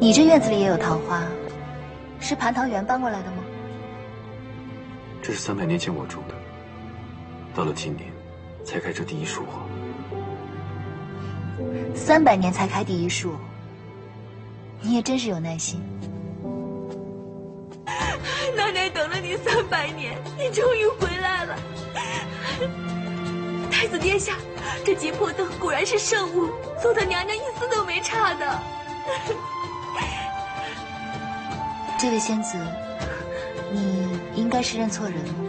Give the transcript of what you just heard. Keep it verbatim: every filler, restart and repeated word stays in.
你这院子里也有桃花，是蟠桃园搬过来的吗？ 这是三百年前我种的，到了今年才开这第一束花。 三百年才开第一束，你也真是有耐心。 奶奶等了你三百年，你终于回来了。太子殿下，这结魄灯果然是圣物，送的娘娘一丝都没差的。 这位仙子，你应该是认错人了。